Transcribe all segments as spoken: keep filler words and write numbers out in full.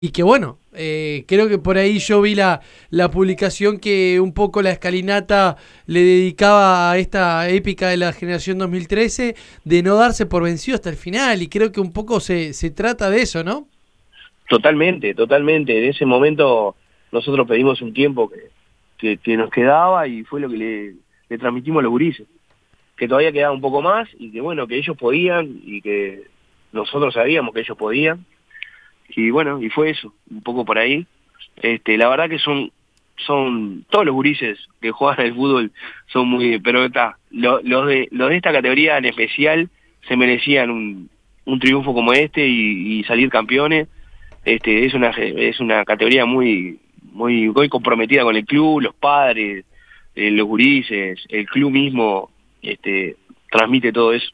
Y que bueno, eh, creo que por ahí yo vi la, la publicación que un poco la escalinata le dedicaba a esta épica de la generación dos mil trece de no darse por vencido hasta el final, y creo que un poco se, se trata de eso, ¿no? Totalmente, totalmente. En ese momento nosotros pedimos un tiempo que, que, que nos quedaba y fue lo que le, le transmitimos a los gurises, que todavía quedaba un poco más y que bueno, que ellos podían y que nosotros sabíamos que ellos podían. Y bueno, y fue eso, un poco por ahí. Este, la verdad que son, son todos los gurises que juegan al fútbol son muy, pero está, lo- los de, los de esta categoría en especial se merecían un, un triunfo como este y, y salir campeones. Este, es una, es una categoría muy, muy, muy comprometida con el club, los padres, eh, los gurises, el club mismo, este, transmite todo eso.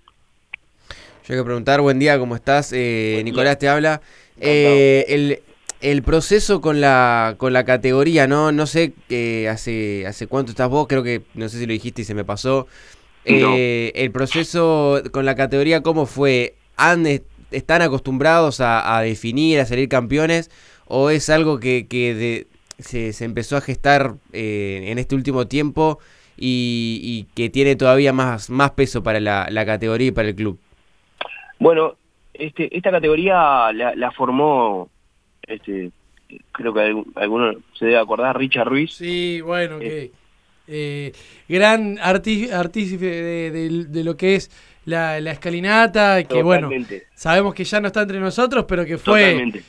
Yo hay que preguntar, buen día, ¿cómo estás? Eh, Buen día, Nicolás te habla. encantado. Eh, el, el proceso con la con la categoría, ¿no? No sé eh, hace hace cuánto estás vos, creo que, no sé si lo dijiste y se me pasó. No. Eh, el proceso con la categoría, ¿cómo fue? ¿Han, ¿Están acostumbrados a, a definir, a salir campeones? ¿O es algo que, que de, se, se empezó a gestar eh, en este último tiempo y, y que tiene todavía más, más peso para la, la categoría y para el club? Bueno, este, esta categoría la, la formó, este, creo que algún- alguno se debe acordar, Richard Ruiz. Sí, bueno, Eh, que eh, gran arti- artífice de, de- de lo que es la, la escalinata, que bueno, totalmente, sabemos que ya no está entre nosotros, pero que fue totalmente.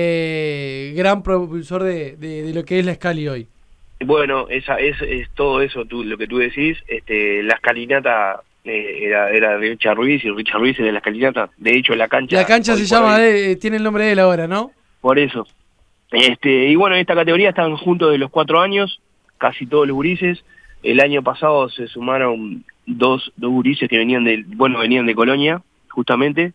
eh, gran propulsor de, de- de lo que es la Escali hoy. Bueno, esa es, es todo eso, tú, lo que tú decís. Este, la escalinata eh, era, era de Richard Ruiz y Richard Ruiz era de la escalinata. De hecho, la La cancha, cancha hoy se por llama, hoy, de, tiene el nombre de él ahora, ¿no? por eso. Este, y bueno, en esta categoría están juntos de los cuatro años, casi todos los gurises. El año pasado se sumaron dos, dos gurises que venían de, bueno, venían de Colonia, justamente.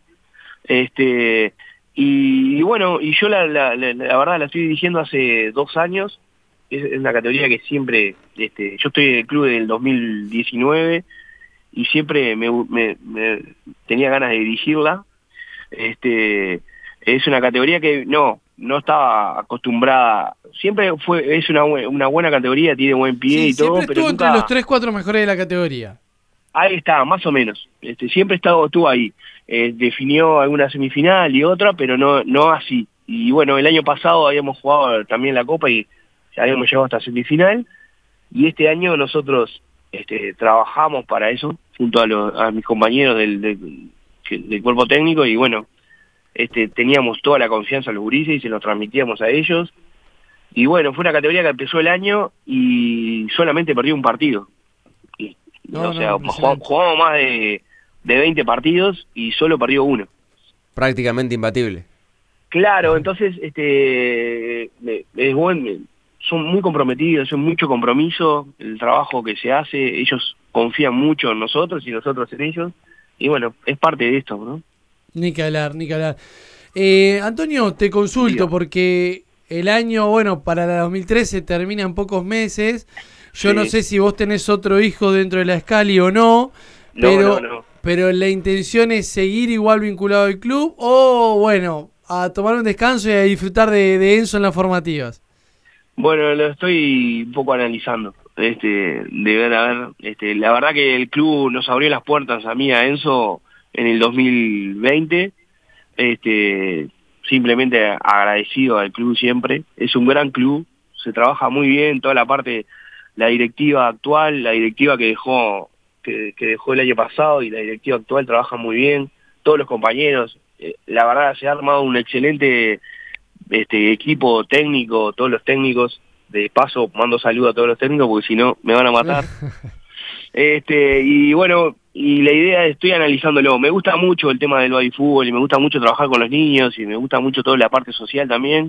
Este, y, y bueno, y yo la, la, la, la verdad la estoy dirigiendo hace dos años. Es, es una categoría que siempre, este, yo estoy en el club del dos mil diecinueve y siempre me, me, me tenía ganas de dirigirla. Este, es una categoría que no, no estaba acostumbrada. Siempre fue, es una, bue- una buena categoría, tiene buen pie Sí, y siempre todo, pero estuvo entre los nunca, tres cuatro mejores de la categoría. ahí está, más o menos. Este, siempre estado, estuvo ahí. Eh, definió alguna semifinal y otra, pero no, no así. Y bueno, el año pasado habíamos jugado también la Copa y habíamos llegado hasta semifinal. Y este año nosotros este, trabajamos para eso, junto a, los, a mis compañeros del, del, del cuerpo técnico, y bueno, este, teníamos toda la confianza en los gurises y se lo transmitíamos a ellos. Y bueno, fue una categoría que empezó el año y solamente perdió un partido. Y, No, o no, sea, jugamos, impresionante. jugamos más de, de veinte partidos y solo perdió uno. Prácticamente imbatible. Claro, entonces este me- es bueno, son muy comprometidos, son mucho compromiso, el trabajo que se hace, ellos confían mucho en nosotros y nosotros en ellos, y bueno, es parte de esto, ¿no? Ni que hablar, ni que hablar. Eh, Antonio, te consulto Diga, porque el año, bueno, para la dos mil trece termina en pocos meses. Yo no sí, sé si vos tenés otro hijo dentro de la Scali o no, no, no, pero, no. pero la intención es seguir igual vinculado al club o, bueno, a tomar un descanso y a disfrutar de, de Enzo en las formativas. Bueno, lo estoy un poco analizando, este, de ver, a ver, este, la verdad que el club nos abrió las puertas a mí, a Enzo, en el dos mil veinte, este, simplemente agradecido al club siempre, es un gran club, se trabaja muy bien, toda la parte, la directiva actual, la directiva que dejó, que, que dejó el año pasado y la directiva actual trabaja muy bien, todos los compañeros, eh, la verdad se ha armado un excelente este equipo técnico, todos los técnicos. De paso mando saludo a todos los técnicos porque si no me van a matar. Este, y bueno, y la idea, estoy analizándolo, me gusta mucho el tema del baby fútbol y me gusta mucho trabajar con los niños y me gusta mucho toda la parte social también,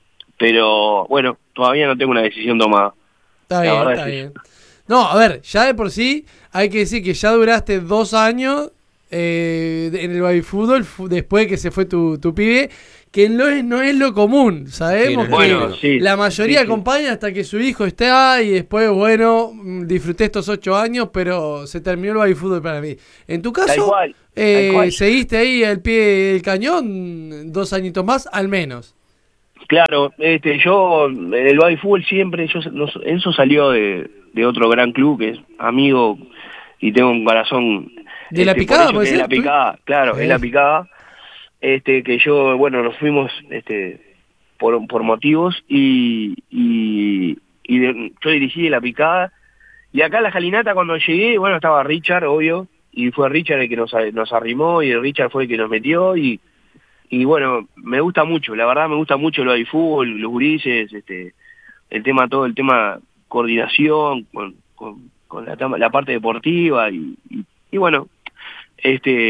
pero bueno, todavía no tengo una decisión tomada. Está La bien, verdad está es eso. bien. No, a ver, ya de por sí hay que decir que ya duraste dos años eh, en el baby fútbol fu- después de que se fue tu, tu pibe, que no es, no es lo común. Sí, no Sabemos es lo que Bueno, típico. sí, la sí, mayoría sí, acompaña hasta que su hijo está y después, bueno, mm, disfruté estos ocho años, pero se terminó el baby fútbol para mí. En tu tal caso, cual, tal eh, cual. seguiste ahí al pie del cañón dos añitos más, al menos. Claro, este, yo en el baby fútbol siempre, yo no, Enzo salió de, de otro gran club que es amigo y tengo un corazón de la este, picada, por puede eso que es ser. la picada, claro, Eh. es la picada, este, que yo, bueno, nos fuimos, este, por, por motivos y, y, y de, yo dirigí de la picada y acá en la Escalinata cuando llegué, bueno, estaba Richard, obvio, y fue Richard el que nos, nos arrimó y Richard fue el que nos metió y Y bueno, me gusta mucho, la verdad me gusta mucho lo del fútbol, los gurises, este, el tema, todo el tema coordinación, con, con, con la, la parte deportiva y, y, y bueno, este,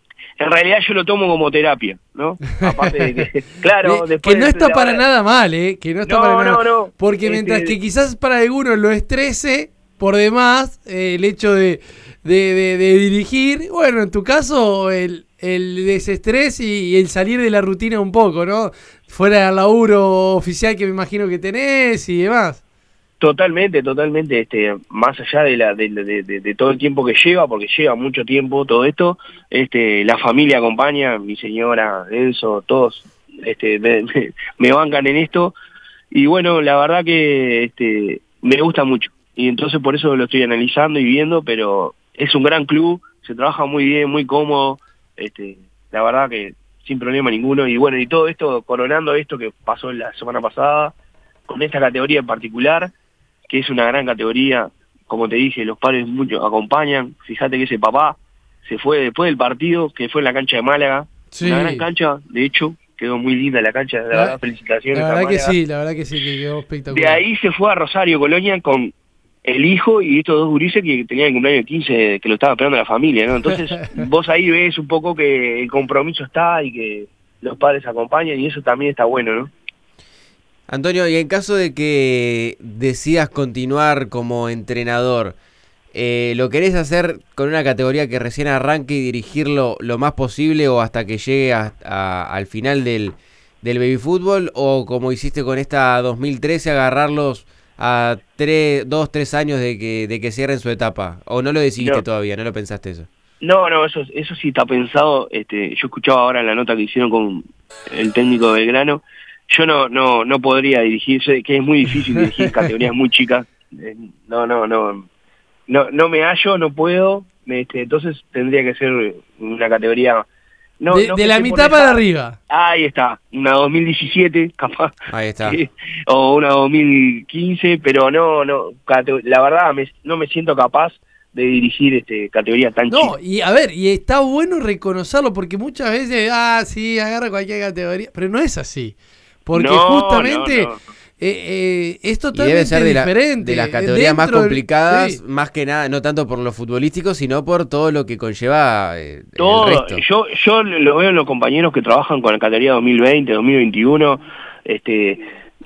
en realidad yo lo tomo como terapia, ¿no? Aparte de que, claro, de, después que no de, está la para verdad, nada mal, ¿eh? Que no está no, para nada no, mal. no, Porque este, mientras que quizás para algunos lo estrese, por demás, eh, el hecho de, de, de, de dirigir, bueno, en tu caso, el, el desestrés y, y el salir de la rutina un poco, ¿no? Fuera del laburo oficial que me imagino que tenés y demás. Totalmente, totalmente, este, más allá de la de, de, de, de todo el tiempo que lleva, porque lleva mucho tiempo todo esto, este, la familia acompaña, mi señora, Enzo, todos, este, me, me, me bancan en esto, y bueno, la verdad que este, me gusta mucho, y entonces por eso lo estoy analizando y viendo, pero es un gran club, se trabaja muy bien, muy cómodo, este, la verdad que sin problema ninguno, y bueno, y todo esto, coronando esto que pasó la semana pasada, con esta categoría en particular, que es una gran categoría, como te dije, los padres mucho acompañan, fíjate que ese papá se fue después del partido, que fue en la cancha de Málaga, Sí. Una gran cancha, de hecho, quedó muy linda la cancha, la, la verdad, felicitaciones. La verdad a que Málaga. sí, la verdad que sí, que quedó espectacular. De ahí se fue a Rosario, Colonia, con el hijo y estos dos gurises que tenían el cumpleaños quince, que lo estaba esperando la familia, ¿no? Entonces, vos ahí ves un poco que el compromiso está y que los padres acompañan y eso también está bueno, ¿no? Antonio, y en caso de que decidas continuar como entrenador, eh, ¿lo querés hacer con una categoría que recién arranque y dirigirlo lo más posible o hasta que llegue a, a, al final del, del baby fútbol? ¿O como hiciste con esta dos mil trece, agarrarlos a tres, dos, tres años de que, de que cierren su etapa? ¿O no lo decidiste No. todavía, no lo pensaste eso? No, no, eso, eso sí está pensado. Este, yo escuchaba ahora en la nota que hicieron con el técnico de Belgrano. Yo no, no, no podría dirigirse, que es muy difícil dirigir categorías muy chicas. Eh, no, no, no, no, no me hallo, no puedo. Este, entonces tendría que ser una categoría. No, de no de la mitad dejar, para arriba. Ahí está, una dos mil diecisiete, capaz. Ahí está. Sí, o una dos mil quince, pero no, no, la verdad me, no me siento capaz de dirigir este categoría tan chica. No, y a ver, y está bueno reconocerlo porque muchas veces, ah, sí, agarra cualquier categoría, pero no es así. Porque no, justamente no, no. Eh, eh, es Y totalmente debe ser de, la, diferente. de las categorías más Dentro del- complicadas, sí. más que nada, no tanto por lo futbolístico, sino por todo lo que conlleva eh, Todo, el resto. yo yo lo veo en los compañeros que trabajan con la categoría dos mil veinte, dos mil veintiuno, este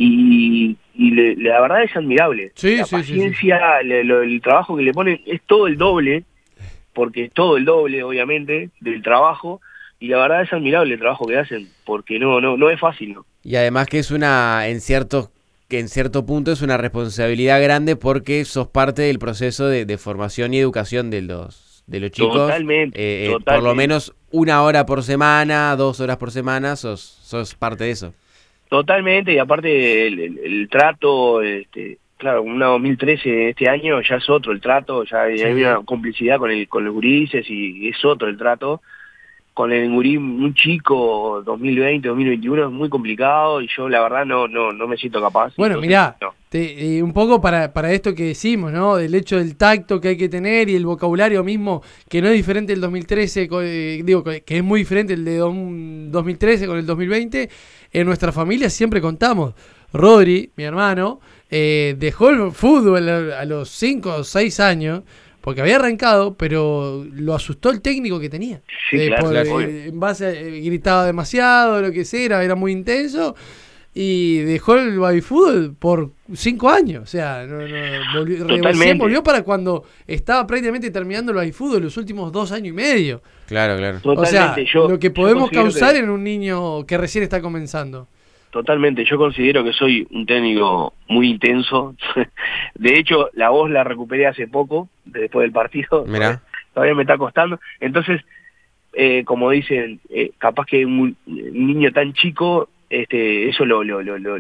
y, y le, la verdad es admirable. Sí, la sí, paciencia, le- lo- el trabajo que le ponen es todo el doble, porque es todo el doble, obviamente, del trabajo, y la verdad es admirable el trabajo que hacen, porque no no no es fácil, ¿no? Y además que es una, en ciertos, que en cierto punto es una responsabilidad grande porque sos parte del proceso de, de formación y educación de los, de los chicos. Totalmente, Eh, eh, totalmente. Por lo menos una hora por semana, dos horas por semana, sos, sos parte de eso. Totalmente, y aparte el, el, el trato, este, claro, una dos mil trece este año ya es otro el trato, ya hay, Sí. hay una complicidad con el con los gurises y es otro el trato. Con el gurí muy chico, dos mil veinte, dos mil veintiuno es muy complicado y yo la verdad no no no me siento capaz. Bueno, entonces, mirá, no. te- eh, un poco para, para esto que decimos, ¿no? Del hecho del tacto que hay que tener y el vocabulario mismo, que no es diferente el dos mil trece, co- eh, digo, que es muy diferente el de dom- dos mil trece con el dos mil veinte. En nuestra familia siempre contamos. Rodri, mi hermano, eh, dejó el fútbol a, a los cinco o seis años, porque había arrancado, pero lo asustó el técnico que tenía. Sí, Eh, claro, por, claro, eh, en base a, eh, gritaba demasiado, lo que sea, era, era muy intenso. Y dejó el baby fútbol por cinco años. O sea, no, no, volvió, Totalmente. recién volvió para cuando estaba prácticamente terminando el baby fútbol los últimos dos años y medio. Claro, claro. O sea, Totalmente, yo, lo que yo podemos considero causar que- en un niño que recién está comenzando. Totalmente, yo considero que soy un técnico muy intenso. De hecho, la voz la recuperé hace poco, después del partido. Mirá. Todavía me está costando. Entonces, eh, como dicen, eh, capaz que un, un niño tan chico este, eso lo, lo, lo, lo,